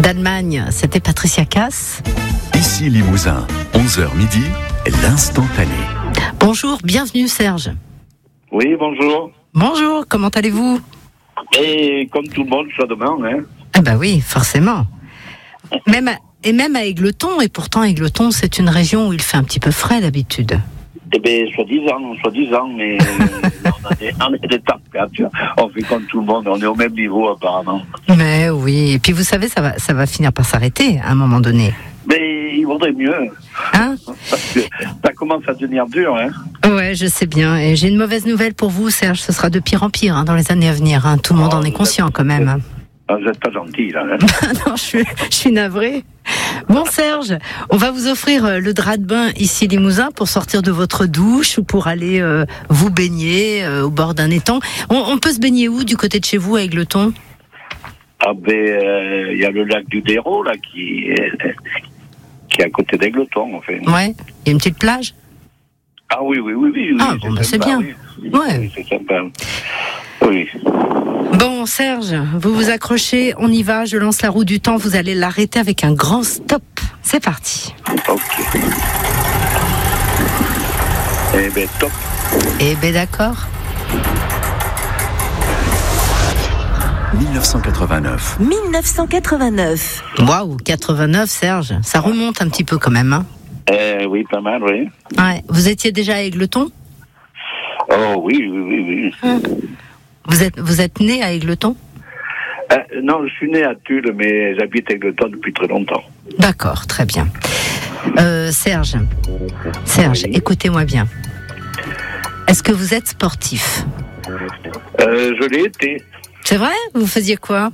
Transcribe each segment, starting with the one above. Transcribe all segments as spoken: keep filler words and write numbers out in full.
d'Allemagne, c'était Patricia Cass. Ici Limousin, onze heures midi, l'instantané. Bonjour, bienvenue Serge. Oui, bonjour. Bonjour, comment allez-vous? Et comme tout le monde, chaudement, hein. Ah bah oui, forcément. Même à, et même à Égletons, et pourtant Égletons, c'est une région où il fait un petit peu frais d'habitude. Eh bien, soi-disant, soi-disant, mais on, a des, on a des températures, on fait comme tout le monde, on est au même niveau apparemment. Mais oui, et puis vous savez, ça va, ça va finir par s'arrêter à un moment donné. Mais il vaudrait mieux, hein, parce que ça commence à devenir dur, hein. Ouais, je sais bien, et j'ai une mauvaise nouvelle pour vous, Serge, ce sera de pire en pire hein, dans les années à venir, hein. Tout le monde oh, en est conscient êtes, quand même. Vous n'êtes pas gentil, là. Hein. Non, je suis, je suis navrée. Bon Serge, on va vous offrir le drap de bain ici Limousin pour sortir de votre douche ou pour aller euh, vous baigner euh, au bord d'un étang. On, on peut se baigner où du côté de chez vous à Égletons? Ah ben, il euh, y a le lac du Dérault là qui est, qui est à côté d'Égletons en fait. Ouais, il y a une petite plage. Ah oui, oui, oui, oui. Ah oui, bon, c'est, bah, c'est bien. Oui, ouais. Oui, c'est sympa. Oui. Bon, Serge, vous vous accrochez, on y va, je lance la roue du temps, vous allez l'arrêter avec un grand stop. C'est parti. Ok. Eh ben, top. Eh ben, d'accord. dix-neuf cent quatre-vingt-neuf. dix-neuf cent quatre-vingt-neuf. Waouh, quatre-vingt-neuf, Serge, ça remonte un petit peu quand même, hein. Euh, oui, pas mal, oui. Ouais. Vous étiez déjà à Égletons? Oh oui, oui, oui, oui. Hum. Vous êtes, vous êtes né à Égletons? euh, Non, je suis né à Tulle, mais j'habite à Égletons depuis très longtemps. D'accord, très bien. Euh, Serge, Serge, oui. Écoutez-moi bien. Est-ce que vous êtes sportif? euh, Je l'ai été. C'est vrai? Vous faisiez quoi?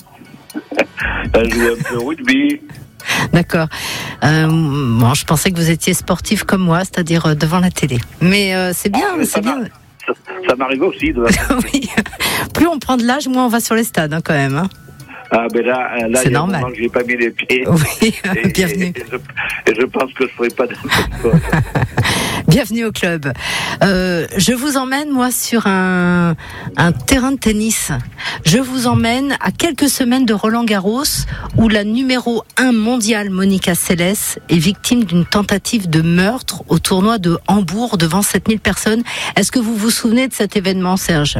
Je jouais un peu au rugby. D'accord. Euh, bon, je pensais que vous étiez sportif comme moi, c'est-à-dire euh, devant la télé. Mais euh, c'est bien, ah, c'est bien. Ça, ça m'arrive aussi. De oui. Plus on prend de l'âge, moins on va sur les stades, hein, quand même. Hein. Ah ben là, là c'est il y a normal. un moment que j'ai pas mis les pieds. Oui, et, bienvenue. Et, et, je, et je pense que je ferai pas de chose. Bienvenue au club. Euh, je vous emmène, moi, sur un, un terrain de tennis. Je vous emmène à quelques semaines de Roland-Garros, où la numéro un mondiale, Monica Seles, est victime d'une tentative de meurtre au tournoi de Hambourg devant sept mille personnes. Est-ce que vous vous souvenez de cet événement, Serge?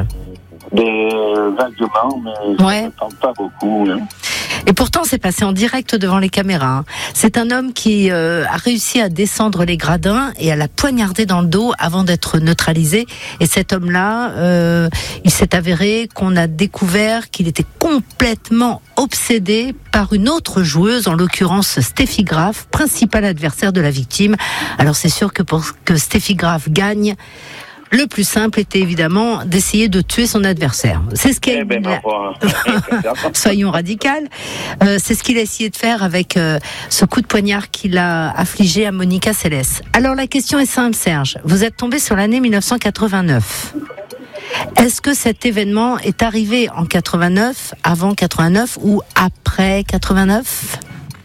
De vaguement, mais ouais. Je ne tente pas beaucoup. Hein. Et pourtant, c'est passé en direct devant les caméras. C'est un homme qui euh, a réussi à descendre les gradins et à la poignarder dans le dos avant d'être neutralisé. Et cet homme-là, euh, il s'est avéré qu'on a découvert qu'il était complètement obsédé par une autre joueuse, en l'occurrence Steffi Graf, principale adversaire de la victime. Alors c'est sûr que pour que Steffi Graf gagne, le plus simple était évidemment d'essayer de tuer son adversaire. C'est ce qu'il eh ben, a... Soyons radicales. Euh, c'est ce qu'il a essayé de faire avec euh, ce coup de poignard qu'il a affligé à Monica Seles. Alors la question est simple, Serge. Vous êtes tombé sur l'année dix-neuf cent quatre-vingt-neuf. Est-ce que cet événement est arrivé en quatre-vingt-neuf, avant quatre-vingt-neuf ou après quatre-vingt-neuf?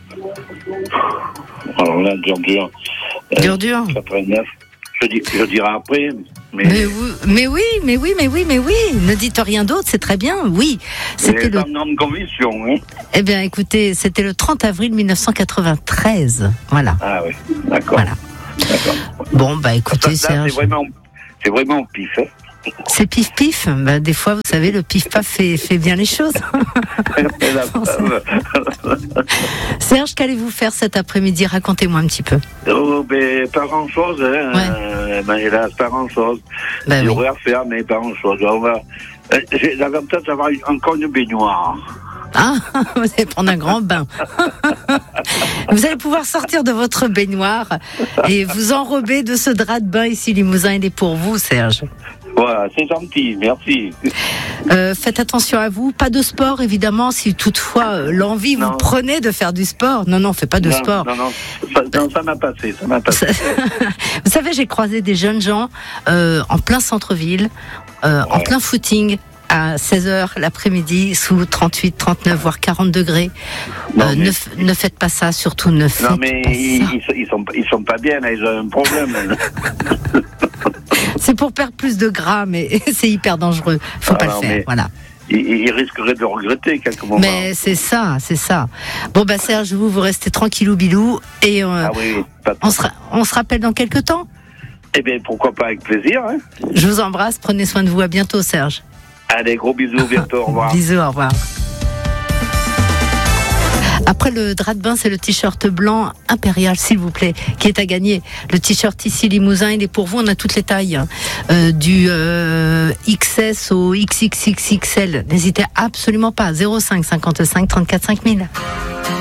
Alors là, dur, dur. Euh, dur, dur. quatre-vingt-neuf. Je, dis, je dirai après, mais... Mais, mais oui, mais oui, mais oui, mais oui. Ne dites rien d'autre, c'est très bien, oui. C'était le... de conviction, hein. Eh bien, écoutez, c'était le trente avril dix-neuf cent quatre-vingt-treize. Voilà. Ah oui, d'accord. Voilà. D'accord. Bon, bah écoutez, là, Serge... C'est vraiment, c'est vraiment pif, hein. C'est pif-pif. Bah, des fois, vous savez, le pif-paf fait, fait bien les choses. Serge, qu'allez-vous faire cet après-midi? Racontez-moi un petit peu. Oh, ben, pas grand-chose. Hein. Ouais. Euh, ben, hélas, pas grand-chose. Ben, J'ai oui. rien à faire, mais pas grand-chose. On va... euh, j'ai l'avantage d'avoir une, encore une baignoire. Ah, vous allez prendre un grand bain. Vous allez pouvoir sortir de votre baignoire et vous enrober de ce drap de bain ici, Limousin. Il est pour vous, Serge. Voilà, c'est gentil, merci. Euh, faites attention à vous, pas de sport évidemment, si toutefois euh, l'envie non. vous prenait de faire du sport. Non, non, faites pas de non, sport. Non, non, ça, non, ça m'a passé, ça m'a passé. Vous savez, j'ai croisé des jeunes gens euh, en plein centre-ville, euh, ouais. en plein footing, à seize heures l'après-midi, sous trente-huit, trente-neuf, voire quarante degrés. Non, euh, mais... ne, ne faites pas ça, surtout ne faites non, mais pas ils, ça. Ils, ils, sont, ils sont pas bien, là, ils ont un problème. C'est pour perdre plus de gras, mais c'est hyper dangereux. Faut ah, pas non, le faire, mais, voilà. il, il risquerait de regretter quelques moments. Mais c'est ça, c'est ça. Bon, bah Serge, vous, vous restez tranquillou bilou et euh, Ah oui, pas de on, se, ra- on se rappelle dans quelques temps. Eh bien, pourquoi pas, avec plaisir. Hein. Je vous embrasse, prenez soin de vous, à bientôt Serge. Allez, gros bisous, bientôt, au revoir. Bisous, au revoir. Après le drap de bain, c'est le t-shirt blanc impérial, s'il vous plaît, qui est à gagner. Le t-shirt ici Limousin, il est pour vous. On a toutes les tailles, hein. euh, du euh, X S au X X X X L. N'hésitez absolument pas. zéro cinq cinquante-cinq trente-quatre cinq mille.